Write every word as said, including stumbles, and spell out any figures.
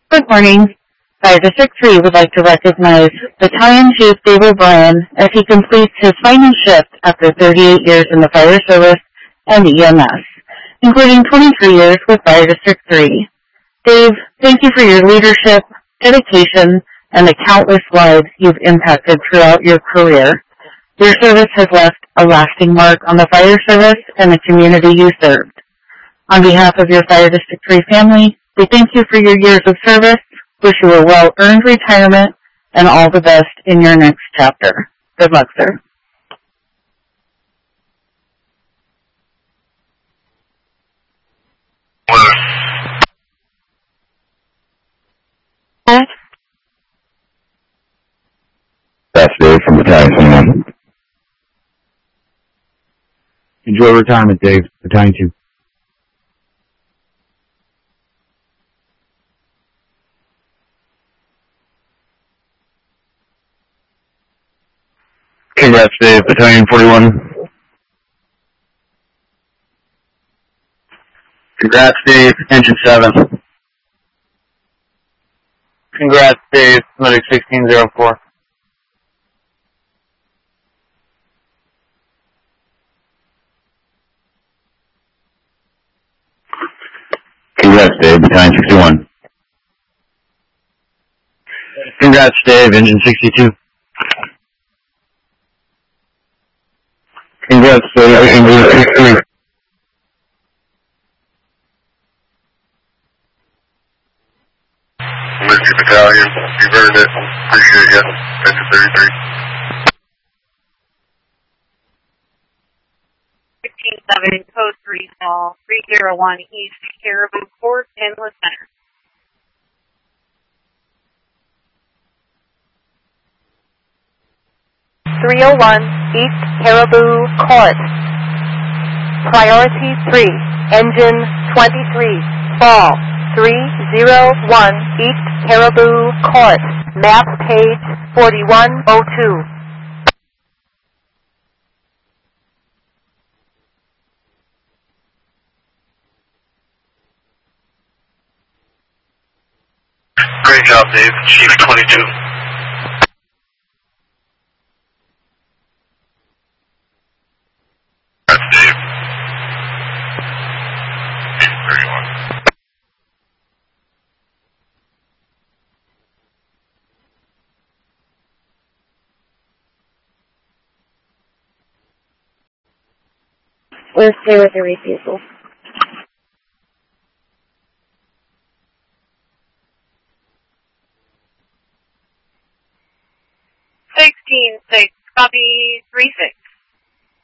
Good morning. Fire District three would like to recognize Battalion Chief Dave O'Brien as he completes his final shift after thirty-eight years in the fire service and E M S, including twenty-three years with Fire District three. Dave, thank you for your leadership, dedication, and the countless lives you've impacted throughout your career. Your service has left a lasting mark on the fire service and the community you served. On behalf of your Fire District three family, we thank you for your years of service, wish you a well-earned retirement, and all the best in your next chapter. Good luck, sir. That's Dave from Battalion twenty-one. Enjoy retirement, Dave. Battalion two. Congrats, Dave. Battalion forty-one. Congrats, Dave. Engine seven. Congrats, Dave. Medic sixteen oh four. Congrats, Dave. Battalion sixty-one. Congrats, Dave. Engine sixty-two. Congrats, Dave. Engine sixty-three. Miss you, Battalion. You've earned it. Appreciate you. Engine thirty-three. fifteen seven, Coast Regional, three oh one East Caribou Court, Inlet Center. three oh one East Caribou Court. Priority three, engine twenty-three, fall. three oh one East Caribou Court. Map page forty-one oh two. Great job, Dave. Chief twenty-two. That's Dave. Chief thirty-one. We'll stay with the refusal. sixteen six, copy three six.